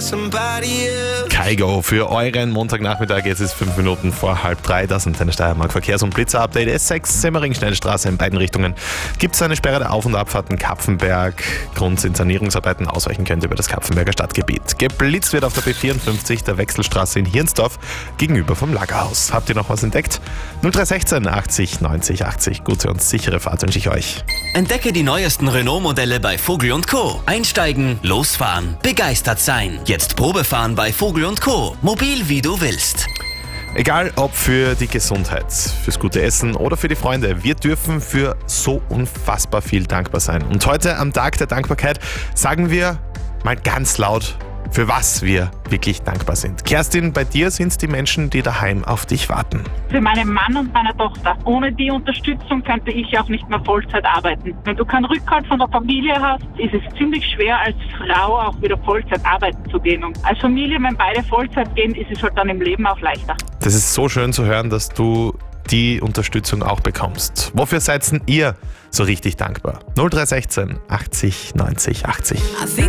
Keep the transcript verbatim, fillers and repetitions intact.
Kygo für euren Montagnachmittag. Jetzt ist fünf Minuten vor halb drei. Das sind deine Steiermark Verkehrs- und Blitzer-Update. S sechs Semmering-Schnellstraße in beiden Richtungen. Gibt es eine Sperre der Auf- und Abfahrten Kapfenberg. Grund sind Sanierungsarbeiten. Ausweichen könnt ihr über das Kapfenberger Stadtgebiet. Geblitzt wird auf der B vierundfünfzig der Wechselstraße in Hirnsdorf gegenüber vom Lagerhaus. Habt ihr noch was entdeckt? null drei eins sechs achtzig neunzig achtzig. Gute und sichere Fahrt wünsche ich euch. Entdecke die neuesten Renault-Modelle bei Vogel und Co. Einsteigen, losfahren, begeistert sein. Jetzt Probefahren bei Vogel und Co. Mobil wie du willst. Egal ob für die Gesundheit, fürs gute Essen oder für die Freunde, wir dürfen für so unfassbar viel dankbar sein. Und heute am Tag der Dankbarkeit sagen wir mal ganz laut, für was wir wirklich dankbar sind. Kerstin, bei dir sind es die Menschen, die daheim auf dich warten. Für meinen Mann und meine Tochter. Ohne die Unterstützung könnte ich auch nicht mehr Vollzeit arbeiten. Wenn du keinen Rückhalt von der Familie hast, ist es ziemlich schwer, als Frau auch wieder Vollzeit arbeiten zu gehen. Und als Familie, wenn beide Vollzeit gehen, ist es halt dann im Leben auch leichter. Das ist so schön zu hören, dass du die Unterstützung auch bekommst. Wofür seid denn ihr so richtig dankbar? null drei eins sechs achtzig neunzig achtzig.